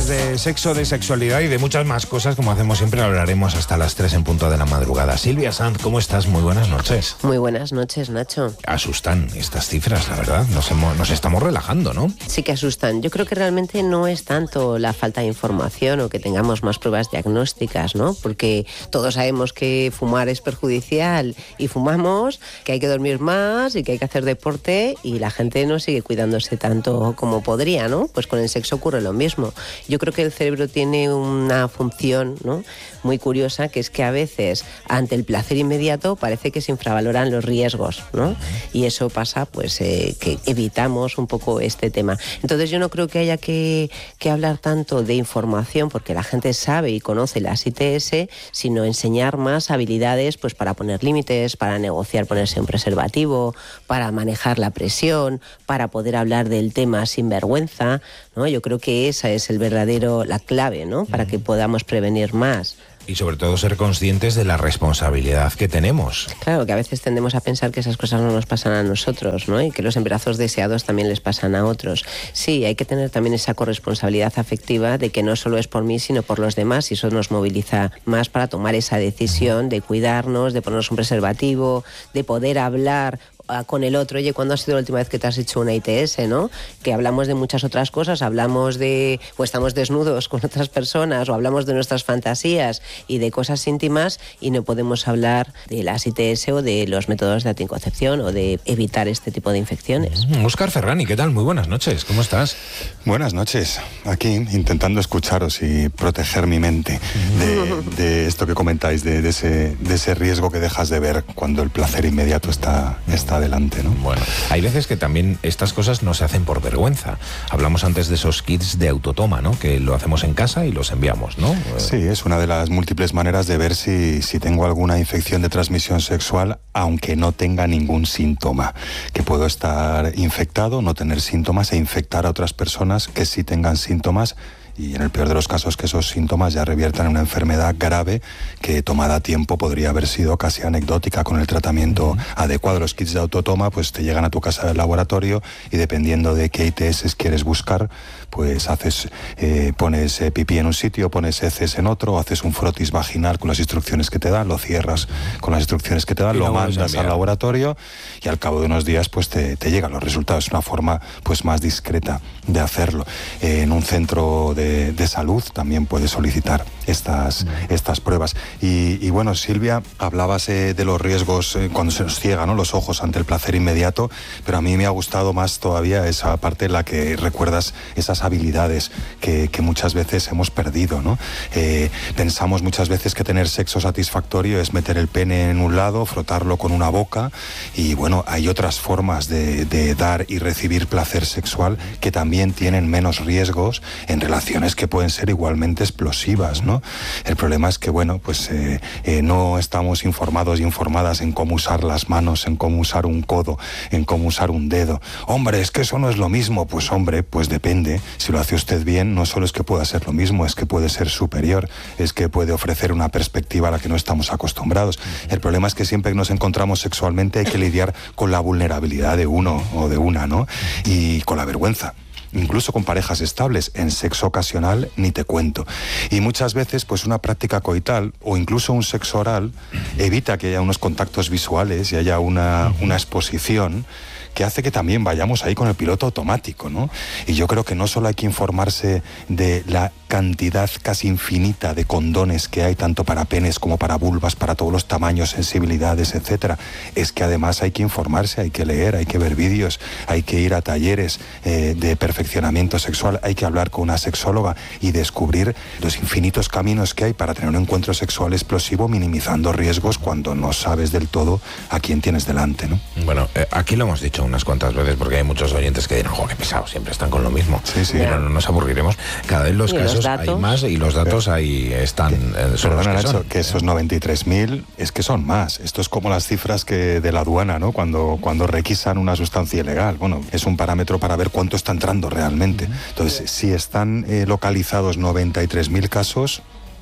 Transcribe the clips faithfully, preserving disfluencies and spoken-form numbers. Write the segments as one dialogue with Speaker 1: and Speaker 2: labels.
Speaker 1: pues de sexo, de sexualidad y de muchas más cosas, como hacemos siempre, hablaremos hasta las tres en punto de la madrugada. Silvia Sanz, ¿cómo estás? Muy buenas noches.
Speaker 2: Muy buenas noches, Nacho.
Speaker 1: Asustan estas cifras, la verdad. Nos, hemos, nos estamos relajando, ¿no?
Speaker 2: Sí que asustan. Yo creo que realmente no es tanto la falta de información o que tengamos más pruebas diagnósticas, ¿no? Porque todos sabemos que fumar es perjudicial y fumamos, que hay que dormir más y que hay que hacer deporte y la gente no sigue cuidándose tanto como podría, ¿no? Pues con el sexo ocurre lo mismo. Yo creo que el cerebro tiene una función, ¿no?, muy curiosa, que es que a veces ante el placer inmediato parece que se infravaloran los riesgos, ¿no? Y eso pasa, pues, eh, que evitamos un poco este tema. Entonces yo no creo que haya que, que hablar tanto de información, porque la gente sabe y conoce las I T S, sino enseñar más habilidades, pues, para poner límites, para negociar ponerse un preservativo, para manejar la presión, para poder hablar del tema sin vergüenza, ¿no? Yo creo que esa es el verdadero, la clave, ¿no?, para que podamos prevenir más.
Speaker 1: Y sobre todo ser conscientes de la responsabilidad que tenemos.
Speaker 2: Claro, que a veces tendemos a pensar que esas cosas no nos pasan a nosotros, ¿no? Y que los embarazos deseados también les pasan a otros. Sí, hay que tener también esa corresponsabilidad afectiva de que no solo es por mí, sino por los demás, y eso nos moviliza más para tomar esa decisión de cuidarnos, de ponernos un preservativo, de poder hablar con el otro. Oye, ¿cuándo ha sido la última vez que te has hecho una I T S, no? Que hablamos de muchas otras cosas, hablamos de, o estamos desnudos con otras personas, o hablamos de nuestras fantasías y de cosas íntimas, y no podemos hablar de las I T S o de los métodos de anticoncepción o de evitar este tipo de infecciones.
Speaker 1: Óscar Ferrani, ¿qué tal? Muy buenas noches, ¿cómo estás?
Speaker 3: Buenas noches, aquí intentando escucharos y proteger mi mente de, de esto que comentáis, de, de, ese, de ese riesgo que dejas de ver cuando el placer inmediato está, está adelante, ¿no?
Speaker 1: Bueno, hay veces que también estas cosas no se hacen por vergüenza. Hablamos antes de esos kits de autotoma, ¿no?, que lo hacemos en casa y los enviamos, ¿no?
Speaker 3: Sí, es una de las múltiples maneras de ver si, si tengo alguna infección de transmisión sexual, aunque no tenga ningún síntoma. Que puedo estar infectado, no tener síntomas e infectar a otras personas que sí tengan síntomas, y en el peor de los casos que esos síntomas ya reviertan en una enfermedad grave que tomada a tiempo podría haber sido casi anecdótica con el tratamiento uh-huh. adecuado. Los kits de autotoma pues te llegan a tu casa del laboratorio y dependiendo de qué I T S quieres buscar, pues haces, eh, pones eh, pipí en un sitio, pones heces en otro, haces un frotis vaginal con las instrucciones que te dan, lo cierras con las instrucciones que te dan, lo mandas al laboratorio y al cabo de unos días pues te, te llegan los resultados. Es una forma pues más discreta de hacerlo. Eh, en un centro de De, de salud también puede solicitar estas, estas pruebas. Y, y bueno, Silvia, hablabas eh, de los riesgos eh, cuando se nos ciega, ¿no?, los ojos ante el placer inmediato, pero a mí me ha gustado más todavía esa parte en la que recuerdas esas habilidades que, que muchas veces hemos perdido, ¿no? Eh, pensamos muchas veces que tener sexo satisfactorio es meter el pene en un lado, frotarlo con una boca, y bueno, hay otras formas de, de dar y recibir placer sexual que también tienen menos riesgos en relación que pueden ser igualmente explosivas, ¿no? El problema es que, bueno, pues eh, eh, no estamos informados y informadas en cómo usar las manos, en cómo usar un codo, en cómo usar un dedo. Hombre, es que eso no es lo mismo. Pues hombre, pues depende. Si lo hace usted bien, no solo es que pueda ser lo mismo, es que puede ser superior, es que puede ofrecer una perspectiva a la que no estamos acostumbrados. El problema es que siempre que nos encontramos sexualmente hay que lidiar con la vulnerabilidad de uno o de una, ¿no? Y con la vergüenza. Incluso con parejas estables, en sexo ocasional ni te cuento. Y muchas veces pues una práctica coital o incluso un sexo oral evita que haya unos contactos visuales y haya una, una exposición que hace que también vayamos ahí con el piloto automático, ¿no? Y yo creo que no solo hay que informarse de la cantidad casi infinita de condones que hay, tanto para penes como para vulvas, para todos los tamaños, sensibilidades, etcétera. Es que además hay que informarse, hay que leer, hay que ver vídeos, hay que ir a talleres eh, de perfeccionamiento sexual, hay que hablar con una sexóloga y descubrir los infinitos caminos que hay para tener un encuentro sexual explosivo, minimizando riesgos cuando no sabes del todo a quién tienes delante, ¿no?
Speaker 1: Bueno, eh, aquí lo hemos dicho unas cuantas veces porque hay muchos oyentes que dirán, jo, qué pesado, siempre están con lo mismo.
Speaker 3: Sí, sí.
Speaker 1: Pero no nos aburriremos. Cada vez los casos hay más y los datos
Speaker 3: pero,
Speaker 1: ahí están. Eh, son
Speaker 3: perdona,
Speaker 1: los que,
Speaker 3: Nacho,
Speaker 1: son.
Speaker 3: que esos noventa y tres mil es que son más. Esto es como las cifras que de la aduana, ¿no? Cuando, cuando requisan una sustancia ilegal. Bueno, es un parámetro para ver cuánto está entrando realmente. Entonces, si están eh, localizados noventa y tres mil casos,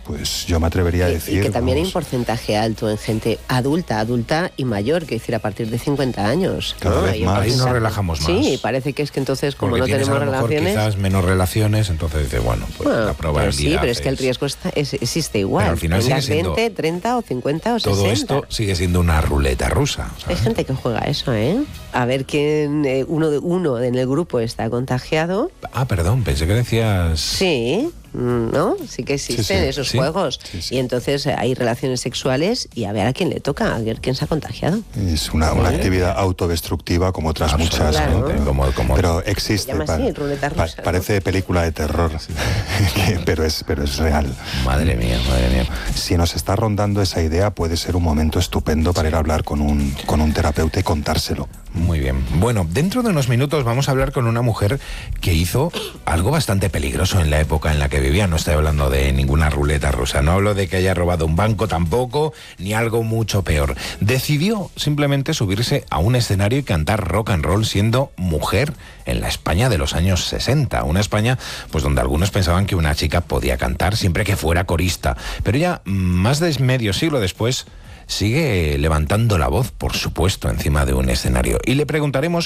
Speaker 3: pues yo me atrevería a decir...
Speaker 2: Y que también
Speaker 3: vamos,
Speaker 2: hay un porcentaje alto en gente adulta, adulta y mayor, que decir, a partir de cincuenta años.
Speaker 3: Cada
Speaker 2: ¿no?
Speaker 3: vez
Speaker 2: Hay un
Speaker 3: más.
Speaker 1: Ahí nos
Speaker 2: porcentaje.
Speaker 1: relajamos más.
Speaker 2: Sí, parece que es que entonces, como
Speaker 1: Porque
Speaker 2: no
Speaker 1: tienes
Speaker 2: tenemos
Speaker 1: a lo mejor
Speaker 2: relaciones...
Speaker 1: quizás menos relaciones, entonces dices, bueno, pues
Speaker 2: Bueno,
Speaker 1: la
Speaker 2: pero
Speaker 1: probabilidad
Speaker 2: sí, pero es que el
Speaker 1: es-
Speaker 2: riesgo está, es- existe igual.
Speaker 1: Pero al final sigue
Speaker 2: tengas
Speaker 1: siendo-
Speaker 2: veinte, treinta o cincuenta o sesenta.
Speaker 1: Todo esto sigue siendo una ruleta rusa.
Speaker 2: Hay
Speaker 1: ¿sabes?
Speaker 2: gente que juega eso, ¿eh? A ver quién, eh, uno, de, uno en el grupo está contagiado.
Speaker 1: Ah, perdón, pensé que decías...
Speaker 2: Sí, ¿no? Sí que existen
Speaker 3: Sí, sí.
Speaker 2: esos
Speaker 1: Sí.
Speaker 2: juegos.
Speaker 3: Sí, sí.
Speaker 2: Y entonces eh, hay relaciones sexuales y a ver a quién le toca, a ver quién se ha contagiado.
Speaker 3: Es una, una
Speaker 1: Vale.
Speaker 3: actividad autodestructiva como otras muchas, ¿no?
Speaker 2: Claro.
Speaker 1: Como, como-
Speaker 3: Pero existe,
Speaker 2: Se llama así, ruleta
Speaker 3: pa-
Speaker 2: rusa, ¿no?
Speaker 3: parece película de terror, que- pero, es, pero es real.
Speaker 1: Madre mía, madre mía.
Speaker 3: Si nos está rondando esa idea, puede ser un momento estupendo para ir a hablar con un, con un terapeuta y contárselo.
Speaker 1: Muy bien. Bueno, dentro de unos minutos vamos a hablar con una mujer que hizo algo bastante peligroso en la época en la que vivía. No estoy hablando de ninguna ruleta rusa, no hablo de que haya robado un banco tampoco, ni algo mucho peor. Decidió simplemente subirse a un escenario y cantar rock and roll siendo mujer en la España de los años sesenta. Una España pues donde algunos pensaban que una chica podía cantar siempre que fuera corista. Pero ya más de medio siglo después sigue levantando la voz, por supuesto, encima de un escenario. Y le preguntaremos